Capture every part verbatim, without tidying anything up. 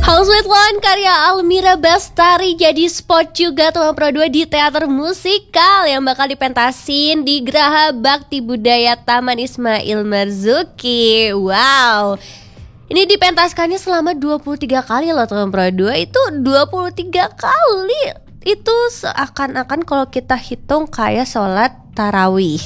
Home Sweet Loan karya Almira Bastari jadi spot juga teman Pro dua di teater musikal yang bakal dipentasin di Geraha Bakti Budaya Taman Ismail Marzuki. Wow, ini dipentaskannya selama dua puluh tiga kali loh teman Pro dua. Itu dua puluh tiga kali. Itu seakan-akan kalau kita hitung kayak sholat tarawih.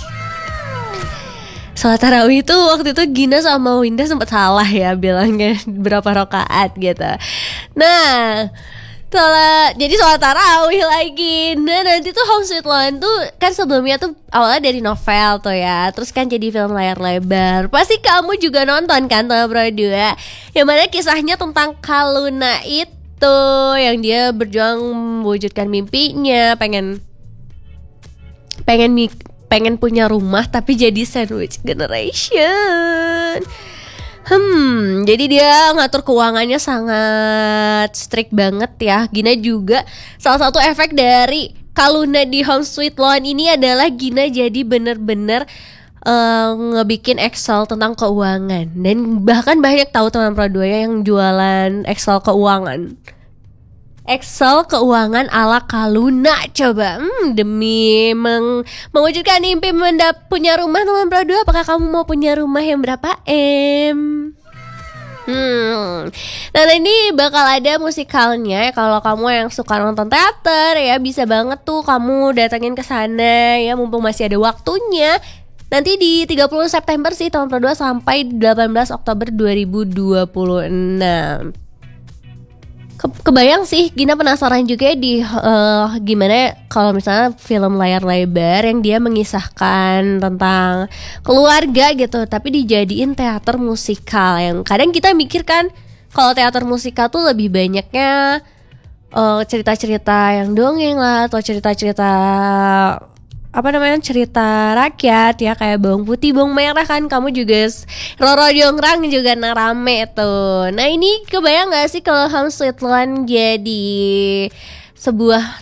Sholat tarawih itu waktu itu Gina sama Winda sempat salah ya bilangnya berapa rakaat gitu. Nah, sholat, jadi sholat tarawih lagi. Nah nanti tuh Home Sweet Loan tuh kan sebelumnya tuh awalnya dari novel tuh ya, terus kan jadi film layar lebar. Pasti kamu juga nonton kan teman Pro dua, yang mana kisahnya tentang Kaluna itu, yang dia berjuang mewujudkan mimpinya, pengen pengen mik pengen punya rumah tapi jadi sandwich generation. Hmm, jadi dia ngatur keuangannya sangat strict banget ya. Gina juga salah satu efek dari Kaluna di Home Sweet Loan ini adalah Gina jadi bener-bener uh, ngebikin Excel tentang keuangan. Dan bahkan banyak tahu teman Pro dua yang jualan Excel keuangan. Excel keuangan ala Kaluna, coba hmm, demi meng- mewujudkan mimpi mendap punya rumah teman Pro dua. Apakah kamu mau punya rumah yang berapa M? Hmm. Nah ini bakal ada musikalnya. Kalau kamu yang suka nonton teater ya bisa banget tuh kamu datengin ke sana ya, mumpung masih ada waktunya. Nanti di tiga puluh September sih teman Pro dua sampai delapan belas Oktober dua ribu dua puluh enam. Ke- kebayang sih, Gina penasaran juga di uh, gimana kalau misalnya film layar lebar yang dia mengisahkan tentang keluarga gitu, tapi dijadiin teater musikal. Yang kadang kita mikir kan kalau teater musikal tuh lebih banyaknya uh, cerita-cerita yang dongeng lah, atau cerita-cerita apa namanya, cerita rakyat ya, kayak bawang putih bawang merah kan, kamu juga Roro Jongrang juga rame tuh. Nah ini kebayang gak sih kalau Home Sweet Loan jadi sebuah